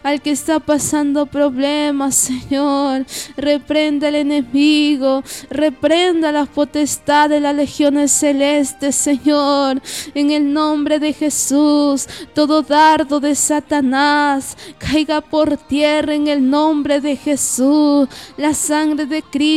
al que está pasando problemas, Señor. Reprenda el enemigo, reprenda las potestades, las legiones celestes, Señor. En el nombre de Jesús, todo dardo de Satanás caiga por tierra en el nombre de Jesús. La sangre de Cristo